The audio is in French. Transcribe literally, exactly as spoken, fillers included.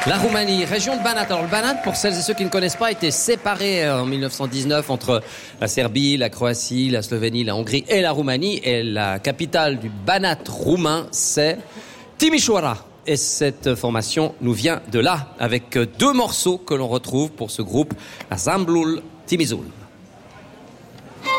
La Roumanie, région de Banat. Alors le Banat, pour celles et ceux qui ne connaissent pas, était séparé en mille neuf cent dix-neuf entre la Serbie, la Croatie, la Slovénie, la Hongrie et la Roumanie. Et la capitale du Banat roumain, c'est Timișoara. Et cette formation nous vient de là, avec deux morceaux que l'on retrouve pour ce groupe, la Zamblul Timizul.